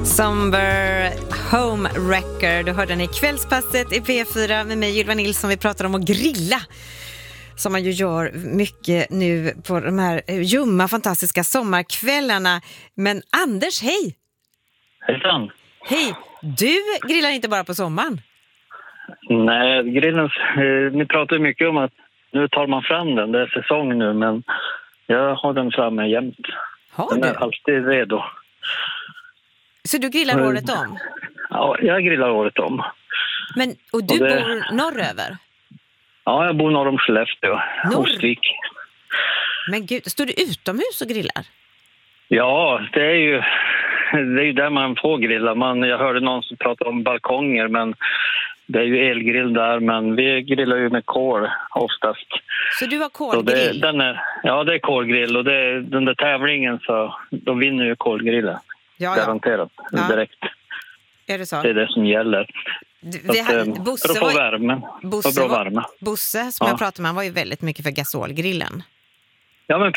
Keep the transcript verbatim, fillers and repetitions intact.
Somber Home Wrecker. Du hörde den i Kvällspasset i P fyra med mig, Ylva Nilsson. Vi pratar om att grilla, som man ju gör mycket nu på de här ljumma, fantastiska sommarkvällarna. Men Anders, hej! Hejsan! Hej! Du grillar inte bara på sommaren? Nej, grillen, eh, ni pratar mycket om att nu tar man fram den, det är säsong nu, men jag har den framme jämt. Har den du? är alltid redo. Så du grillar Mm. året om? Ja, jag grillar året om. Men, och du Och det- bor norröver? Ja, jag bor norr om Skellefteå, Norr? Ostvik. Men gud, står du utomhus och grillar? Ja, det är ju det är ju där man får grilla. Man, jag hörde någon som pratade om balkonger, men det är ju elgrill där, men vi grillar ju med kol oftast. Så du har Så det, kolgrill? den är, ja, det är kolgrill, och det är, den där tävlingen, så då vinner ju kolgrillen. Ja, ja. Garanterat, Ja. direkt. Är det så? Det är det som gäller. Du- Så vi att, hade, eh, Bosse, för att få var, värme. Bosse, För bra var, värme. Bosse som Ja. jag pratade med, han var ju väldigt mycket för gasolgrillen. Ja, men